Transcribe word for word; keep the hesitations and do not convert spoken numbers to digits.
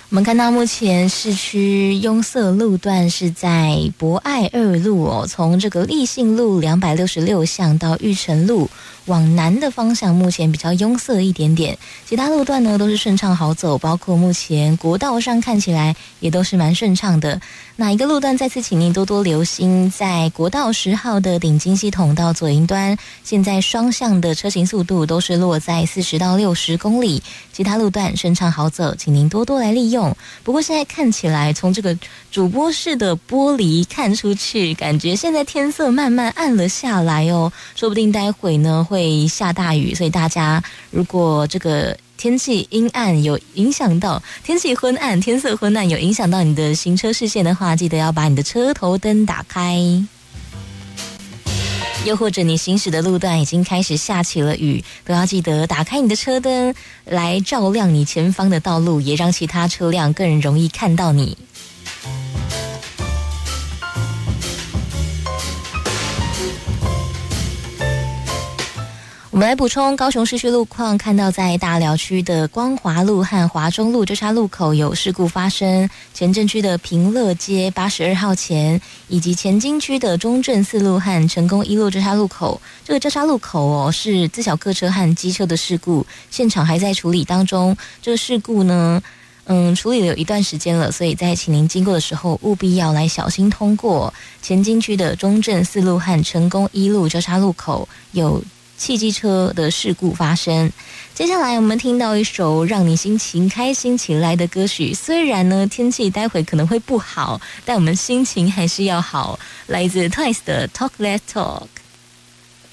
我们看到目前市区拥塞路段是在博爱二路哦，从这个立信路两百六十六巷到玉成路往南的方向，目前比较拥塞一点点。其他路段呢都是顺畅好走，包括目前国道上看起来也都是蛮顺畅的。哪一个路段再次请您多多留心，在国道十号的顶金系统到左营端，现在双向的车行速度都是落在四十到六十公里，其他路段顺畅好走，请您多多来利用。不过现在看起来，从这个主播室的玻璃看出去，感觉现在天色慢慢暗了下来哦，说不定待会呢会下大雨，所以大家如果这个天气阴暗有影响到天气昏暗，天色昏暗有影响到你的行车视线的话，记得要把你的车头灯打开。又或者你行驶的路段已经开始下起了雨，都要记得打开你的车灯来照亮你前方的道路，也让其他车辆更容易看到你。我们来补充高雄市区路况，看到在大寮区的光华路和华中路交叉路口有事故发生，前镇区的平乐街八十二号前，以及前金区的中正四路和成功一路交叉路口，这个交叉路口哦是自小客车和机车的事故，现场还在处理当中。这个事故呢嗯，处理了有一段时间了，所以在请您经过的时候务必要来小心通过。前金区的中正四路和成功一路交叉路口有汽机车的事故发生。接下来我们听到一首让你心情开心起来的歌曲，虽然呢天气待会可能会不好，但我们心情还是要好，来自 Twice 的 Talk Let's Talk。